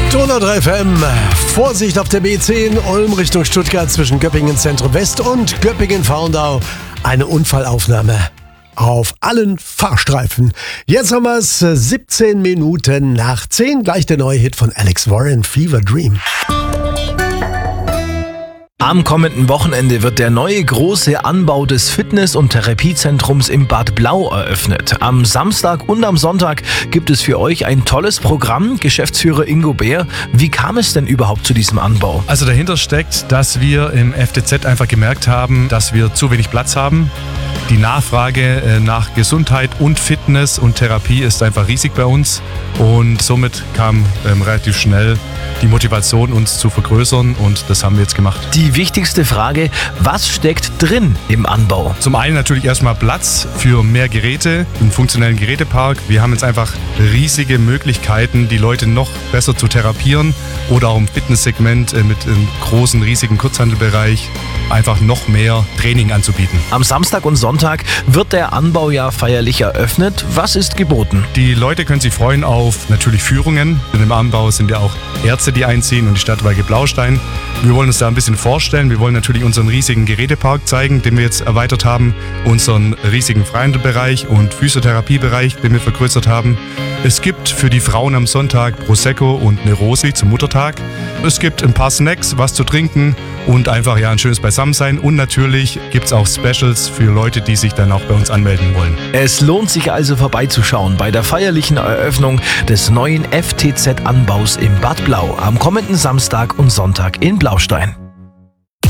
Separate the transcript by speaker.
Speaker 1: Donau 3 FM. Vorsicht auf der B10 Ulm Richtung Stuttgart zwischen Göppingen Zentrum West und Göppingen-Faundau. Eine Unfallaufnahme auf allen Fahrstreifen. Jetzt haben wir es 17 Minuten nach 10. Gleich der neue Hit von Alex Warren, Fever Dream.
Speaker 2: Am kommenden Wochenende wird der neue große Anbau des Fitness- und Therapiezentrums im Bad Blau eröffnet. Am Samstag und am Sonntag gibt es für euch ein tolles Programm. Geschäftsführer Ingo Bär, wie kam es denn überhaupt zu diesem Anbau?
Speaker 3: Also dahinter steckt, dass wir im FTZ einfach gemerkt haben, dass wir zu wenig Platz haben. Die Nachfrage nach Gesundheit und Fitness und Therapie ist einfach riesig bei uns und somit kam relativ schnell die Motivation, uns zu vergrößern, und das haben wir jetzt gemacht.
Speaker 2: Die wichtigste Frage, was steckt drin im Anbau?
Speaker 3: Zum einen natürlich erstmal Platz für mehr Geräte, einen funktionellen Gerätepark. Wir haben jetzt einfach riesige Möglichkeiten, die Leute noch besser zu therapieren oder auch im Fitnesssegment mit einem großen, riesigen Kurzhandelbereich einfach noch mehr Training anzubieten.
Speaker 2: Am Samstag und Sonntag wird der Anbau ja feierlich eröffnet. Was ist geboten?
Speaker 3: Die Leute können sich freuen auf natürlich Führungen. In dem Anbau sind ja auch Ärzte, die einziehen, und die Stadtwerke Blaustein. Wir wollen uns da ein bisschen vorstellen. Wir wollen natürlich unseren riesigen Gerätepark zeigen, den wir jetzt erweitert haben, unseren riesigen Freihandelbereich und Physiotherapiebereich, den wir vergrößert haben. Es gibt für die Frauen am Sonntag Prosecco und eine Rosi zum Muttertag. Es gibt ein paar Snacks, was zu trinken und einfach ein schönes Beisammensein. Und natürlich gibt es auch Specials für Leute, die sich dann auch bei uns anmelden wollen.
Speaker 2: Es lohnt sich also vorbeizuschauen bei der feierlichen Eröffnung des neuen FTZ-Anbaus im Bad Blau am kommenden Samstag und Sonntag in Blaustein.